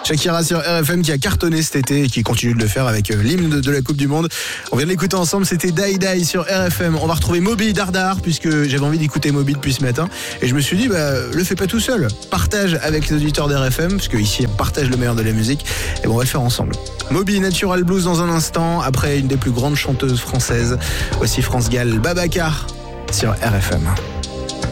Shakira sur RFM qui a cartonné cet été et qui continue de le faire avec l'hymne de la Coupe du Monde. On vient de l'écouter ensemble, c'était Die Die sur RFM. On va retrouver Moby Dardar puisque j'avais envie d'écouter Moby depuis ce matin et je me suis dit le fais pas tout seul. Partage avec les auditeurs d'RFM parce qu'ici on partage le meilleur de la musique et on va le faire ensemble. Moby Natural Blues dans un instant après une des plus grandes chanteuses françaises. Voici France Gall, Babacar sur RFM.